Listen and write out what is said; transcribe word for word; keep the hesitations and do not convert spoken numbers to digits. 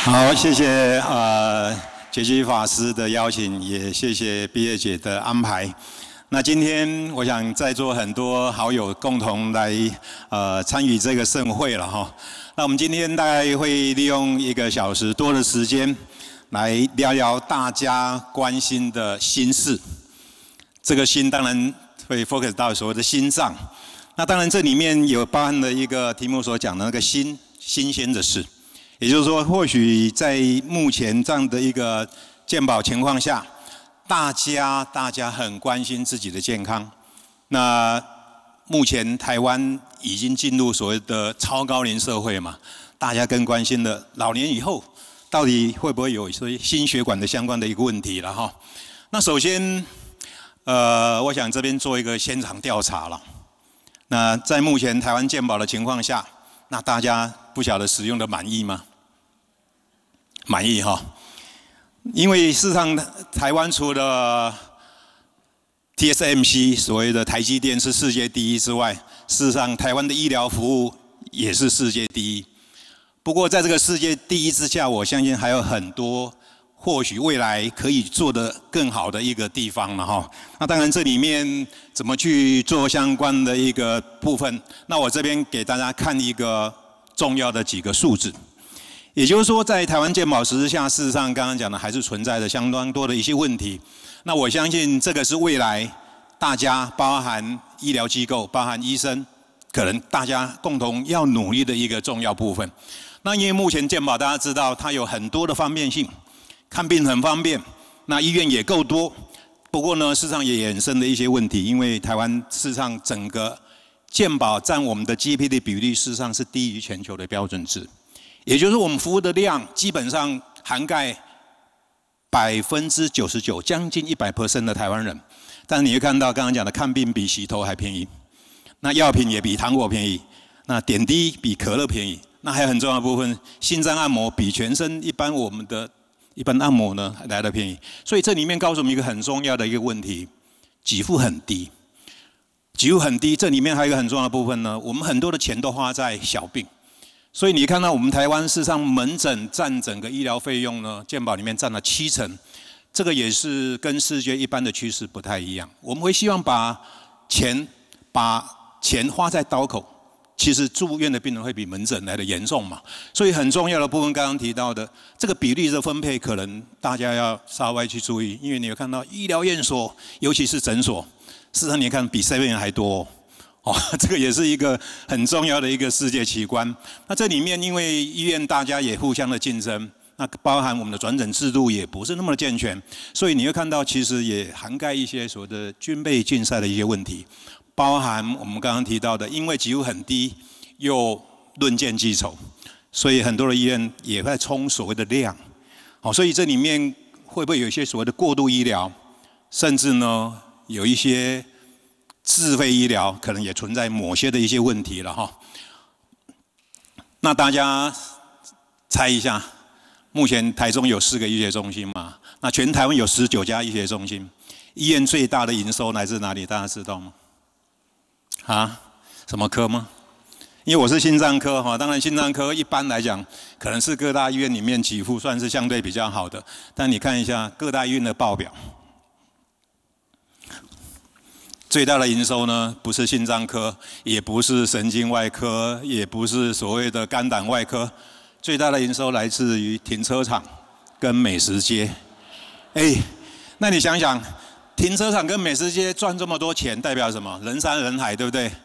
好，谢谢呃觉基法师的邀请，也谢谢毕业姐的安排。那今天我想在座很多好友共同来呃参与这个盛会了哈。那我们今天大概会利用一个小时多的时间，来聊聊大家关心的心事。这个心当然会 focus 到所谓的心脏。那当然这里面有包含了一个题目所讲的那个新新鲜的事。也就是说，或许在目前这样的一个健保情况下，大家大家很关心自己的健康。那目前台湾已经进入所谓的超高龄社会嘛，大家更关心的老年以后到底会不会有一些心血管的相关的一个问题了哈。那首先，呃，我想这边做一个现场调查了。那在目前台湾健保的情况下，那大家不晓得使用的满意吗？满意哈，因为事实上台湾除了 T S M C 所谓的台积电是世界第一之外，事实上台湾的医疗服务也是世界第一。不过在这个世界第一之下，我相信还有很多或许未来可以做得更好的一个地方了哈。那当然这里面怎么去做相关的一个部分，那我这边给大家看一个重要的几个数字。也就是说，在台湾健保实施下，事实上刚刚讲的还是存在着相当多的一些问题。那我相信这个是未来大家包含医疗机构、包含医生，可能大家共同要努力的一个重要部分。那因为目前健保大家知道它有很多的方便性，看病很方便，那医院也够多。不过呢，事实上也衍生了一些问题，因为台湾事实上整个健保占我们的 G D P 的比例，事实上是低于全球的标准值。也就是我们服务的量基本上涵盖百分之九十九，将近一百 percent 的台湾人。但是你会看到刚刚讲的看病比洗头还便宜，那药品也比糖果便宜，那点滴比可乐便宜。那还有很重要的部分，心脏按摩比全身一般我们的一般按摩呢来得便宜。所以这里面告诉我们一个很重要的一个问题：给付很低，给付很低。这里面还有一个很重要的部分呢，我们很多的钱都花在小病。所以你看到我们台湾事实上门诊占整个医疗费用呢，健保里面占了七成，这个也是跟世界一般的趋势不太一样。我们会希望把钱把钱花在刀口，其实住院的病人会比门诊来的严重嘛。所以很重要的部分，刚刚提到的这个比例的分配，可能大家要稍微去注意，因为你有看到医疗院所，尤其是诊所，事实上你看比 seven 还多哦。哦，这个也是一个很重要的一个世界奇观。那这里面因为医院大家也互相的竞争，那包含我们的转诊制度也不是那么的健全，所以你会看到其实也涵盖一些所谓的军备竞赛的一些问题，包含我们刚刚提到的，因为给付很低又论件计酬，所以很多的医院也在冲所谓的量。好，所以这里面会不会有一些所谓的过度医疗，甚至呢有一些自费医疗可能也存在某些的一些问题了哈。那大家猜一下，目前台中有四个医学中心嘛？那全台湾有十九家医学中心，医院最大的营收来自哪里？大家知道吗？啊？什么科吗？因为我是心脏科哈，当然心脏科一般来讲可能是各大医院里面给付算是相对比较好的，但你看一下各大医院的报表。最大的营收呢，不是心脏科，也不是神经外科，也不是所谓的肝胆外科，最大的营收来自于停车场跟美食街。哎，那你想想，停车场跟美食街赚这么多钱，代表什么？人山人海，对不对？